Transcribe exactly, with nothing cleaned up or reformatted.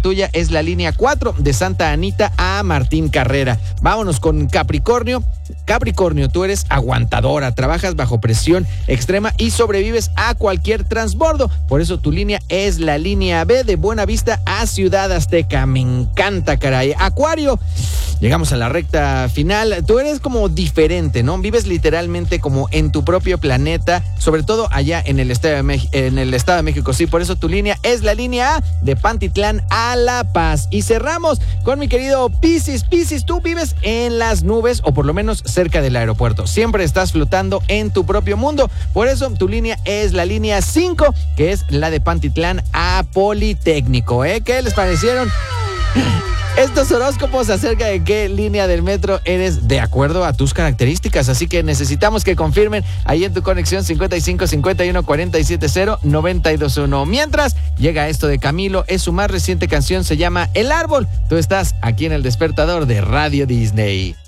tuya es la línea cuatro de Santa Anita a Martín Carrera. Vámonos con Capricornio. Capricornio, tú eres aguantadora, trabajas bajo presión extrema y sobrevives a cualquier transbordo. Por eso tu línea es la línea B de Buenavista a Ciudad Azteca. Me encanta, caray. Acuario, llegamos a la recta final. Tú eres como diferente, ¿no? Vives literalmente como en tu propio planeta, sobre todo allá en el Estado de México, en el Estado de México. Sí, por eso tu línea es la línea A de Pantitlán a La Paz. Y cerramos con mi querido Piscis. Piscis, tú vives en las nubes o por lo menos cerca del aeropuerto. Siempre estás flotando en tu propio mundo. Por eso tu línea es la línea cinco, que es la de Pantitlán a Politécnico. ¿Eh? ¿Qué les parecieron estos horóscopos acerca de qué línea del metro eres de acuerdo a tus características? Así que necesitamos que confirmen ahí en tu conexión cincuenta y cinco cincuenta y uno cuarenta y siete cero noventa y dos uno. Mientras llega esto de Camilo, es su más reciente canción, se llama El Árbol. Tú estás aquí en El Despertador de Radio Disney.